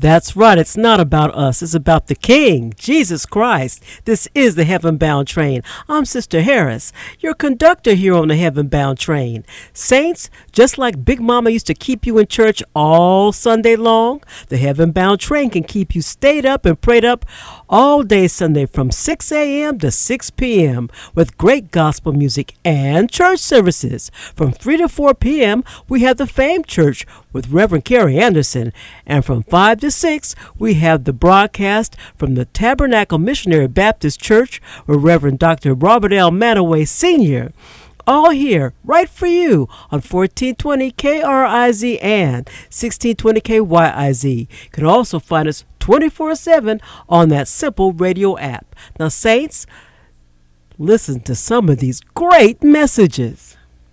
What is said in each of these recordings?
That's right. It's not about us. It's about the King, Jesus Christ. This is the Heaven Bound Train. I'm Sister Harris, your conductor here on the Heaven Bound Train. Saints, just like Big Mama used to keep you in church all Sunday long, the Heaven Bound Train can keep you stayed up and prayed up all day Sunday from 6 a.m. to 6 p.m. with great gospel music and church services. From 3 to 4 p.m., we have the Fame Church with Reverend Carrie Anderson. And from 5 to 6, we have the broadcast from the Tabernacle Missionary Baptist Church with Reverend Dr. Robert L. Manaway Sr. All here, right for you, on 1420 KRIZ and 1620 KYIZ. You can also find us 24/7 on that simple radio app. Now, Saints, listen to some of these great messages.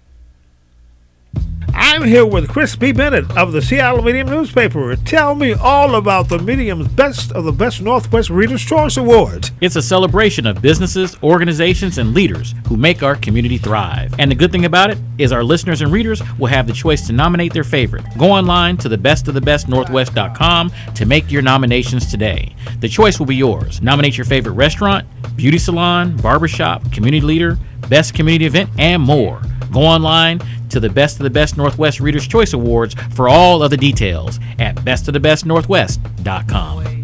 I'm here with Chris B. Bennett of the Seattle Medium newspaper. Tell me all about the Medium's Best of the Best Northwest Reader's Choice Awards. It's a celebration of businesses, organizations, and leaders who make our community thrive. And the good thing about it is our listeners and readers will have the choice to nominate their favorite. Go online to thebestofthebestnorthwest.com to make your nominations today. The choice will be yours. Nominate your favorite restaurant, beauty salon, barbershop, community leader, best community event, and more. Go online to the Best of the Best Northwest Reader's Choice Awards for all of the details at bestofthebestnorthwest.com.